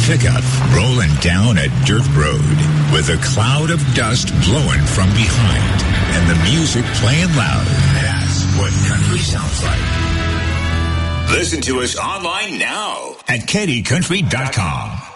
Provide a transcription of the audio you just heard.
pickup rolling down a dirt road with a cloud of dust blowing from behind and the music playing loud. That's what country sounds like. Listen to us online now at KDCountry.com.